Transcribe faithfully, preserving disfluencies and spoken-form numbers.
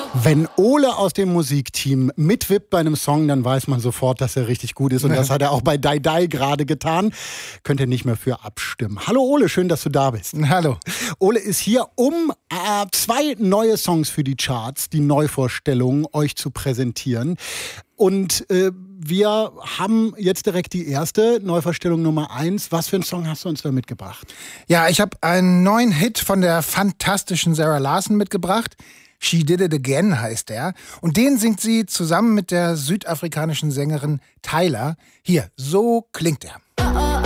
Wenn Ole aus dem Musikteam mitwippt bei einem Song, dann weiß man sofort, dass er richtig gut ist. Und das hat er auch bei Dai Dai gerade getan. Könnt ihr nicht mehr für abstimmen. Hallo Ole, schön, dass du da bist. Hallo. Ole ist hier, um äh, zwei neue Songs für die Charts, die Neuvorstellungen, euch zu präsentieren. Und äh, wir haben jetzt direkt die erste Neuvorstellung Nummer eins. Was für einen Song hast du uns da mitgebracht? Ja, ich habe einen neuen Hit von der fantastischen Zara Larsson mitgebracht. She Did It Again heißt der. Und den singt sie zusammen mit der südafrikanischen Sängerin Tyla. Hier, so klingt er.